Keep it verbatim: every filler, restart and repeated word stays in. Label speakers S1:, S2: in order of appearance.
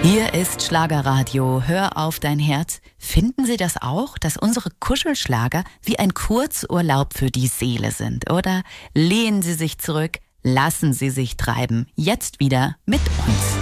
S1: Hier ist Schlagerradio. Hör auf dein Herz. Finden Sie das auch, dass unsere Kuschelschlager wie ein Kurzurlaub für die Seele sind? Oder lehnen Sie sich zurück, lassen Sie sich treiben. Jetzt wieder mit uns.